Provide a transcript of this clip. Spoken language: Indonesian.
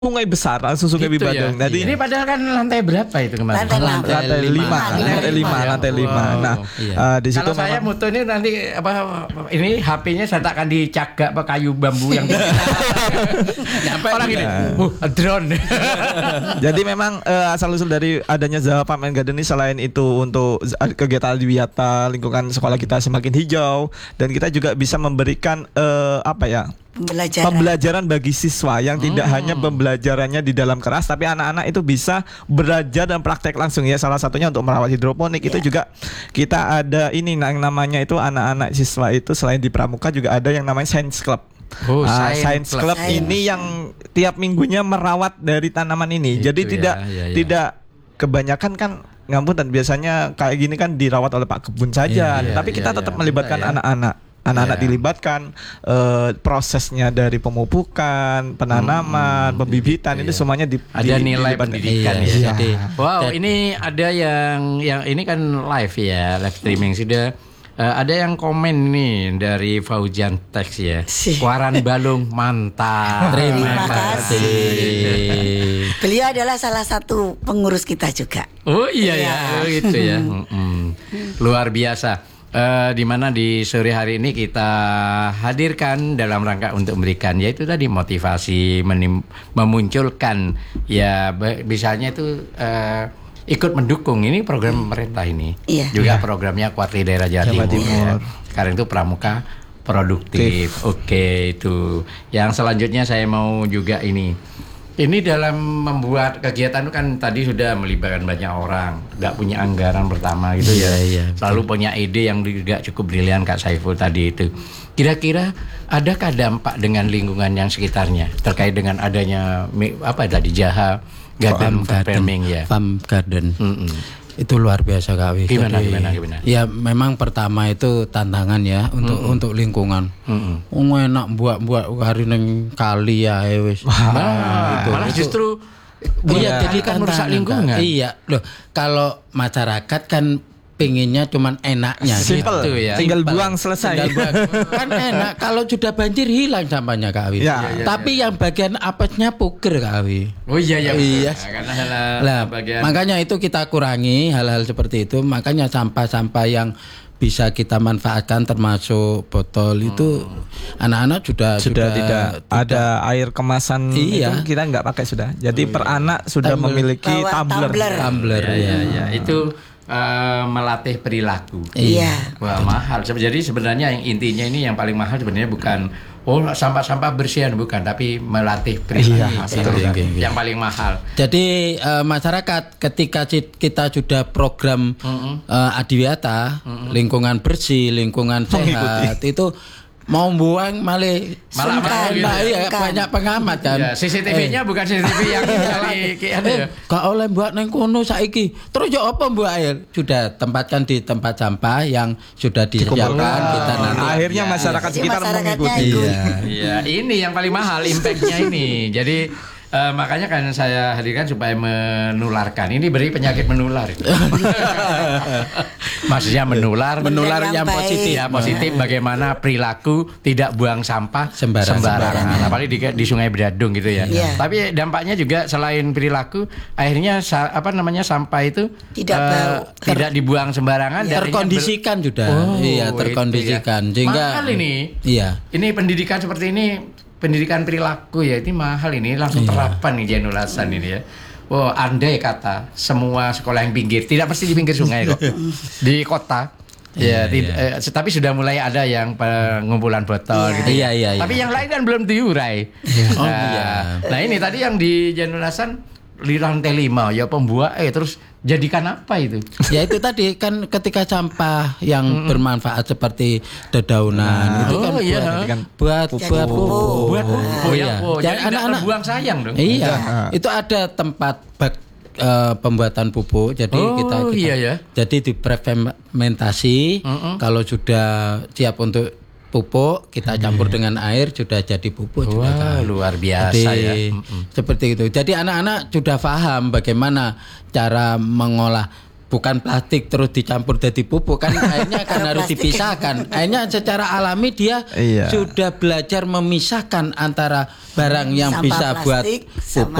sungai besar, langsung sungai Gitu Bibadong. ya? Jadi Ini padahal kan lantai berapa itu kemarin? Lantai lantai 5. Nah, di situ kalau saya memang mutu ini nanti ini HP-nya saya takkan dicagak pakai kayu bambu yang orang ini, drone. jadi memang asal usul dari adanya Zaha Farm and Garden ini, selain itu untuk kegiatan adiwiyata, lingkungan sekolah kita semakin hijau, dan kita juga bisa memberikan pembelajaran bagi siswa yang tidak hanya pembelajarannya di dalam kelas, tapi anak-anak itu bisa belajar dan praktek langsung ya. Salah satunya untuk merawat hidroponik itu juga kita ada ini yang namanya itu anak-anak siswa itu selain di Pramuka juga ada yang namanya Science Club. Science Club ini yang tiap minggunya merawat dari tanaman ini. Itu jadi tidak kebanyakan kan ngampun, dan biasanya kayak gini kan dirawat oleh Pak Kebun saja, tapi kita tetap melibatkan anak-anak dilibatkan, prosesnya dari pemupukan, penanaman, pembibitan itu semuanya ada nilai pendidikan ya. Jadi, ini ada yang ini kan live ya, live streaming sudah. Ada yang komen nih dari Fauzian Teks ya. Kuaran Balung mantap. Terima kasih. Beliau adalah salah satu pengurus kita juga. Oh iya ya, gitu ya. Luar biasa. Di mana di sore hari ini kita hadirkan dalam rangka untuk memberikan yaitu tadi motivasi, memunculkan ya misalnya itu ikut mendukung ini program pemerintah ini. Juga programnya Kuatli Daerah Jawa Timur. Ya. Sekarang itu Pramuka Produktif. Oke, itu. Yang selanjutnya saya mau juga ini dalam membuat kegiatan itu kan tadi sudah melibatkan banyak orang, nggak punya anggaran pertama gitu ya. Selalu punya ide yang juga cukup brilian Kak Saiful tadi itu. Kira-kira adakah dampak dengan lingkungan yang sekitarnya terkait dengan adanya tadi Zaha Garden Farming ya? Farm Garden. Itu luar biasa Kak Wi. Gimana? Ya memang pertama itu tantangan ya untuk lingkungan. Enak buat hari neng kali ya wis. Malah justru jadi kan merusak lingkungan. Iya, loh kalau masyarakat kan pengennya cuman enaknya simple gitu ya. Tinggal buang selesai. Kan enak kalau sudah banjir hilang sampahnya Kak Wi. Tapi yang bagian apesnya puger Kak Wi. Oh iya. Nah, makanya itu kita kurangi hal-hal seperti itu. Makanya sampah-sampah yang bisa kita manfaatkan termasuk botol itu anak-anak sudah tidak ada air kemasan itu kita nggak pakai sudah. Jadi per anak sudah memiliki tumbler. Ya. Itu melatih perilaku. Iya. Wah, mahal. Jadi sebenarnya yang intinya ini yang paling mahal sebenarnya bukan sampah-sampah bersihan, bukan, tapi melatih perilaku. Yang paling mahal. Jadi masyarakat ketika kita sudah program adiwiyata, lingkungan bersih, lingkungan sehat, itu mau buang malah banyak pengamat kan. Ya, CCTV-nya bukan CCTV yang gak oleh buat neng kono saiki. Terus ya apa buat air? Sudah tempatkan di tempat sampah yang sudah disediakan. Kita nanti akhirnya masyarakat sekitar mengikuti. Iya, ini yang paling mahal impact-nya ini. Jadi makanya kan saya hadirkan supaya menularkan. Ini beri penyakit menular. Maksudnya menular yang positif. Ya, positif bagaimana perilaku tidak buang sampah sembarangan. Apalagi di Sungai Bradung gitu ya. Tapi dampaknya juga selain perilaku, akhirnya sampah itu tidak dibuang sembarangan, terkondisikan sudah. Terkondisikan. Sehingga mahal ini. Iya. Ini pendidikan seperti ini. Pendidikan perilaku ya, ini mahal ini, langsung terapan nih Jainul Hasan ini ya. Wow, andai kata semua sekolah yang pinggir, tidak mesti di pinggir sungai kok, di kota. Tapi sudah mulai ada yang pengumpulan botol gitu. Tapi yang lain kan belum diurai. Nah ini tadi yang di Jainul Hasan di lantai 5 ya pembuat terus jadikan apa itu? Ya itu tadi kan ketika sampah yang bermanfaat seperti dedaunan itu kan buat pupuk. Jadi anak-anak buang sayang dong. Itu ada tempat pembuatan pupuk. Jadi kita jadi difermentasi. Kalau sudah siap untuk pupuk kita campur dengan air sudah jadi pupuk. Luar biasa. Seperti itu. Jadi anak-anak sudah paham bagaimana cara mengolah bukan plastik terus dicampur jadi pupuk kan akhirnya kan harus dipisahkan. Akhirnya secara alami dia sudah belajar memisahkan antara barang yang sampah bisa buat plastik pupuk